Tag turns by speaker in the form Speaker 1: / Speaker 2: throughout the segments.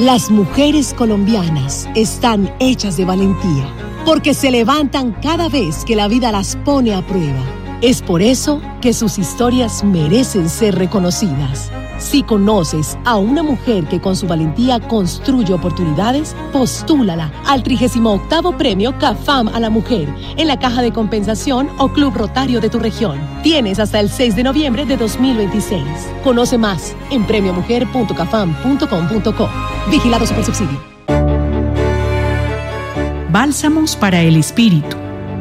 Speaker 1: Las mujeres colombianas están hechas de valentía, porque se levantan cada vez que la vida las pone a prueba. Es por eso que sus historias merecen ser reconocidas. Si conoces a una mujer que con su valentía construye oportunidades, postúlala al 38º Premio CAFAM a la Mujer en la Caja de Compensación o Club Rotario de tu región. Tienes hasta el 6 de noviembre de 2026. Conoce más en premiomujer.cafam.com.co. Vigilado Supersubsidio.
Speaker 2: Bálsamos para el Espíritu.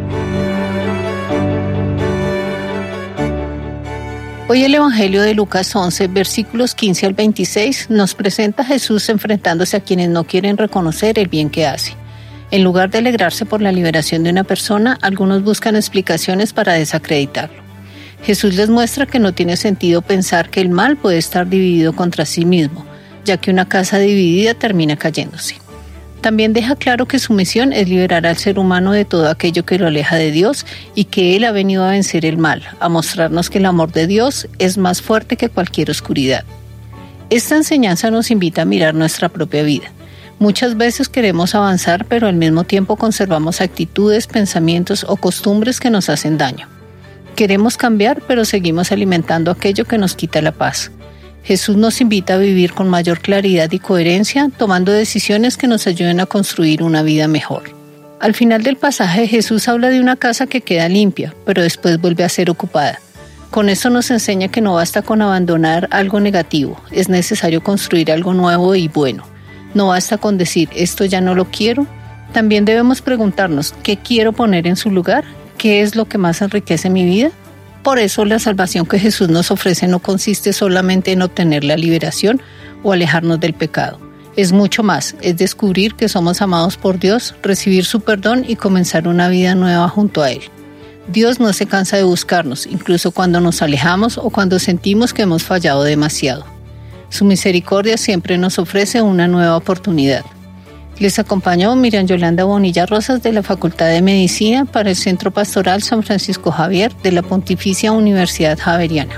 Speaker 3: Hoy el Evangelio de Lucas 11, versículos 15 al 26, nos presenta a Jesús enfrentándose a quienes no quieren reconocer el bien que hace. En lugar de alegrarse por la liberación de una persona, algunos buscan explicaciones para desacreditarlo. Jesús les muestra que no tiene sentido pensar que el mal puede estar dividido contra sí mismo, ya que una casa dividida termina cayéndose. También deja claro que su misión es liberar al ser humano de todo aquello que lo aleja de Dios y que Él ha venido a vencer el mal, a mostrarnos que el amor de Dios es más fuerte que cualquier oscuridad. Esta enseñanza nos invita a mirar nuestra propia vida. Muchas veces queremos avanzar, pero al mismo tiempo conservamos actitudes, pensamientos o costumbres que nos hacen daño. Queremos cambiar, pero seguimos alimentando aquello que nos quita la paz. Jesús nos invita a vivir con mayor claridad y coherencia, tomando decisiones que nos ayuden a construir una vida mejor. Al final del pasaje, Jesús habla de una casa que queda limpia, pero después vuelve a ser ocupada. Con esto nos enseña que no basta con abandonar algo negativo, es necesario construir algo nuevo y bueno. No basta con decir, esto ya no lo quiero. También debemos preguntarnos, ¿qué quiero poner en su lugar? ¿Qué es lo que más enriquece mi vida? Por eso la salvación que Jesús nos ofrece no consiste solamente en obtener la liberación o alejarnos del pecado. Es mucho más, es descubrir que somos amados por Dios, recibir su perdón y comenzar una vida nueva junto a Él. Dios no se cansa de buscarnos, incluso cuando nos alejamos o cuando sentimos que hemos fallado demasiado. Su misericordia siempre nos ofrece una nueva oportunidad. Les acompañó Miriam Yolanda Bonilla Rosas de la Facultad de Medicina para el Centro Pastoral San Francisco Javier de la Pontificia Universidad Javeriana.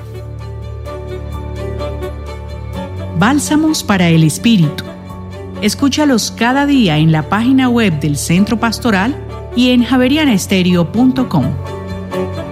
Speaker 2: Bálsamos para el Espíritu. Escúchalos cada día en la página web del Centro Pastoral y en javerianaestereo.com.